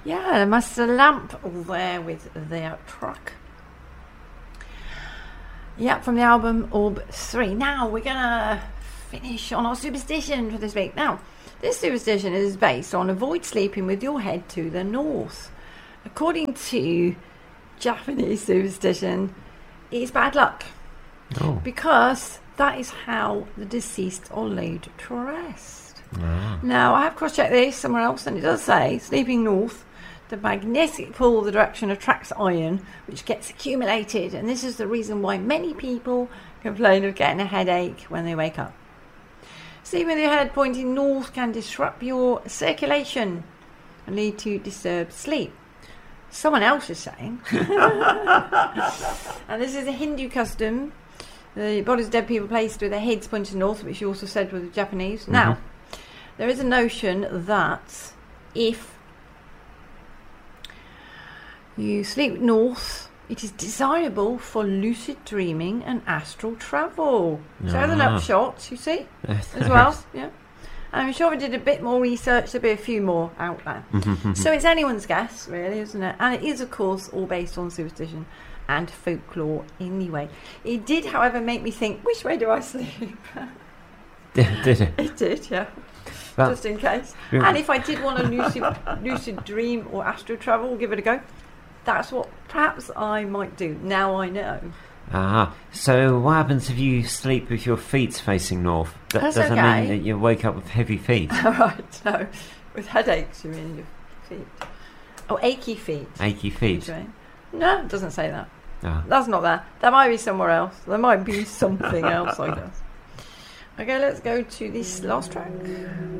Yeah, there must a lamp there with their truck. Yeah, from the album Orb 3. Now we're gonna finish on our superstition for this week. Now, this superstition is based on avoid sleeping with your head to the north. According to Japanese superstition, it's bad luck. Oh. Because that is how the deceased are laid to rest. Now, I have cross-checked this somewhere else, and it does say, sleeping north, the magnetic pull of the direction attracts iron, which gets accumulated, and this is the reason why many people complain of getting a headache when they wake up. Sleeping with your head pointing north can disrupt your circulation and lead to disturbed sleep. Someone else is saying, and this is a Hindu custom, the bodies of dead people placed with their heads pointing north, which you also said with the Japanese. Mm-hmm. Now, there is a notion that if you sleep north, it is desirable for lucid dreaming and astral travel. So there's an upshot, you see, as well. Yeah. I'm sure we did a bit more research. There'll be a few more out there. So it's anyone's guess, really, isn't it? And it is, of course, all based on superstition and folklore anyway. It did, however, make me think, which way do I sleep? Did it? It did, yeah. Well, just in case. yeah. And if I did want a lucid dream or astral travel, give it a go. That's what perhaps I might do. Now I know. So what happens if you sleep with your feet facing north? That That's doesn't okay. mean that you wake up with heavy feet. Right, no. With headaches, you mean your feet. Oh, achy feet. Achy feet. Okay. No, it doesn't say that. Ah. That's not there. That might be somewhere else. There might be something else, I guess. Okay, let's go to this last track.